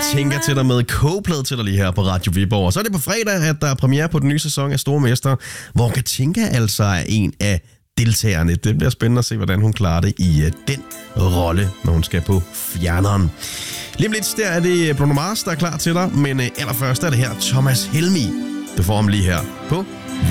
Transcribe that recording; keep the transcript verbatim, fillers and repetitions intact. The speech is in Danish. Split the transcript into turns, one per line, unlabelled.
Katinka til dig med K-plade til dig lige her på Radio Viborg. Og så er det på fredag, at der er premiere på den nye sæson af Stormester, hvor Katinka altså er en af deltagerne. Det bliver spændende at se, hvordan hun klarer det i uh, den rolle, når hun skal på fjerneren. Lige om lidt, der er det Bruno Mars, der er klar til dig, men uh, allerførst er det her Thomas Helmig. Du får ham lige her på